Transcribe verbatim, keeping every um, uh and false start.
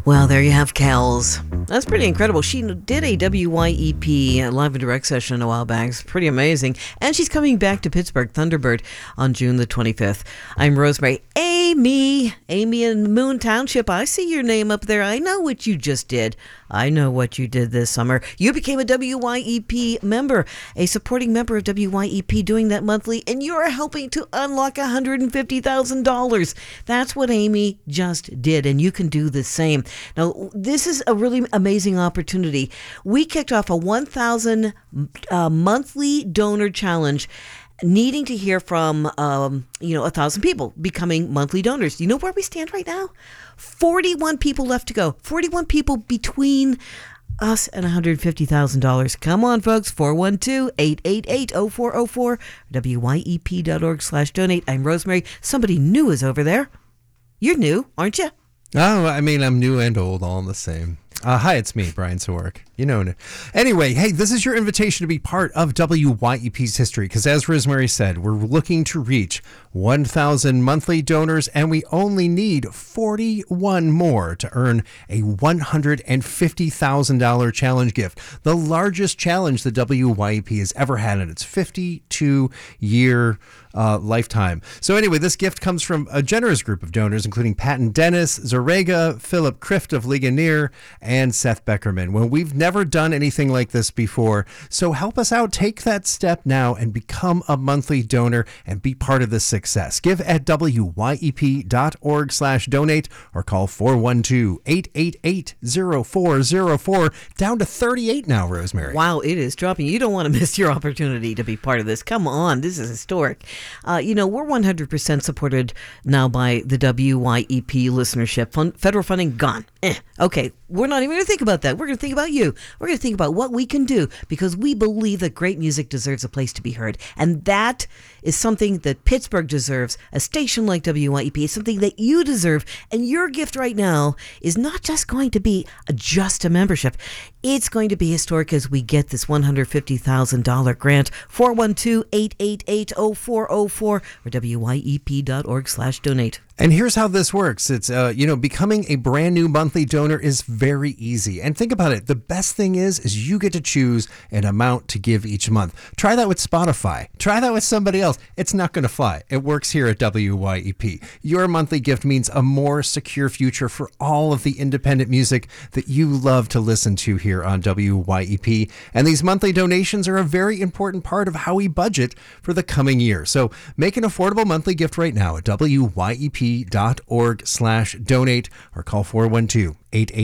Well, there you have Kels. That's pretty incredible. She did a W Y E P live and direct session a while back. It's pretty amazing. And she's coming back to Pittsburgh, Thunderbird, on June the twenty-fifth. I'm Rosemary. Amy. Amy in Moon Township. I see your name up there. I know what you just did. I know what you did this summer. You became a W Y E P member, a supporting member of W Y E P, doing that monthly, and you're helping to unlock one hundred fifty thousand dollars. That's what Amy just did, and you can do the same. Now, this is a really amazing opportunity. We kicked off a one thousand uh, monthly donor challenge, needing to hear from, um, you know, a thousand people becoming monthly donors. You know where we stand right now? forty-one people left to go. forty-one people between us and one hundred fifty thousand dollars. Come on, folks. four one two, eight eight eight, zero four zero four, W Y E P dot org slash donate. I'm Rosemary. Somebody new is over there. You're new, aren't you? Oh, I mean, I'm new and old all in the same. Uh, hi, it's me, Brian Sawark. You know it. Anyway, hey, this is your invitation to be part of W Y E P's history, because as Rosemary said, we're looking to reach one thousand monthly donors, and we only need forty-one more to earn a one hundred fifty thousand dollars challenge gift, the largest challenge the W Y E P has ever had in its fifty-two year uh, lifetime. So anyway, this gift comes from a generous group of donors, including Patton Dennis, Zorega, Philip Krift of Ligonier, and Seth Beckerman. Well, we've never done anything like this before, so help us out. Take that step now and become a monthly donor and be part of this success. Give at W Y E P dot org slash donate or call four one two, eight eight eight, zero four zero four. Down to thirty-eight now, Rosemary. Wow, it is dropping. You don't want to miss your opportunity to be part of this. Come on, this is historic. Uh, you know, we're one hundred percent supported now by the W Y E P listenership. Fun, federal funding gone. Eh. Okay, we're not even going to think about that. We're going to think about you. We're going to think about what we can do, because we believe that great music deserves a place to be heard. And that is something that Pittsburgh deserves. A station like W Y E P is something that you deserve. And your gift right now is not just going to be a, just a membership. It's going to be historic as we get this one hundred fifty thousand dollars grant. four one two, eight eight eight, zero four zero four or W Y E P dot org slash donate. And here's how this works. It's, uh, you know, becoming a brand new monthly donor is very easy. And think about it. The best thing is, is you get to choose an amount to give each month. Try that with Spotify. Try that with somebody else. It's not going to fly. It works here at W Y E P. Your monthly gift means a more secure future for all of the independent music that you love to listen to here on W Y E P. And these monthly donations are a very important part of how we budget for the coming year. So make an affordable monthly gift right now at W Y E P dot org slash donate or call four one two, eight eight eight